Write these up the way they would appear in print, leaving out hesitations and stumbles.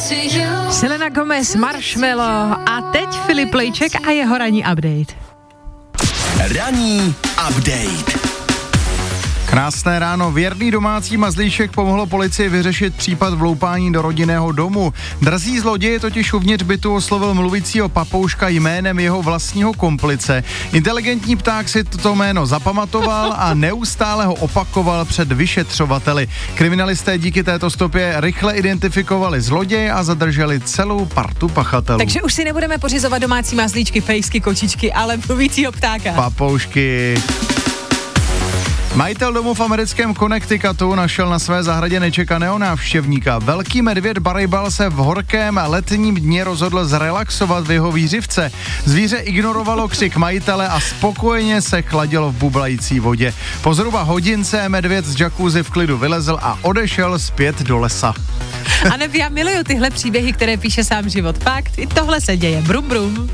Selena Gomez, Marshmello a teď Filip Lejček a jeho ranní update. Ranní update. Krásné ráno. Věrný domácí mazlíček pomohlo policii vyřešit případ vloupání do rodinného domu. Drzý zloděj totiž uvnitř bytu oslovil mluvícího papouška jménem jeho vlastního komplice. Inteligentní pták si toto jméno zapamatoval a neustále ho opakoval před vyšetřovateli. Kriminalisté díky této stopě rychle identifikovali zloděje a zadrželi celou partu pachatelů. Takže už si nebudeme pořizovat domácí mazlíčky, pejsky, kočičky, ale mluvícího ptáka. Papoušky. Majitel domu v americkém Connecticutu našel na své zahradě nečekaného návštěvníka. Velký medvěd Baribal se v horkém letním dni rozhodl zrelaxovat v jeho výřivce. Zvíře ignorovalo křik majitele a spokojeně se chladilo v bublající vodě. Po zhruba hodince medvěd z jacuzzi v klidu vylezl a odešel zpět do lesa. A nebo já miluju tyhle příběhy, které píše sám život. Fakt, i tohle se děje. Brum, brum.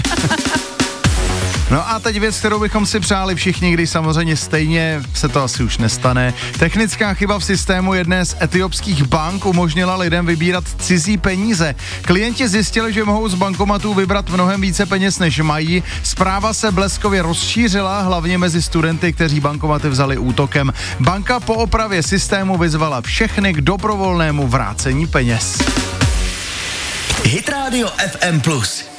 No a teď věc, kterou bychom si přáli všichni, když samozřejmě stejně se to asi už nestane. Technická chyba v systému jedné z etiopských bank umožnila lidem vybírat cizí peníze. Klienti zjistili, že mohou z bankomatů vybrat mnohem více peněz, než mají. Zpráva se bleskově rozšířila, hlavně mezi studenty, kteří bankomaty vzali útokem. Banka po opravě systému vyzvala všechny k dobrovolnému vrácení peněz. Hit Radio FM+.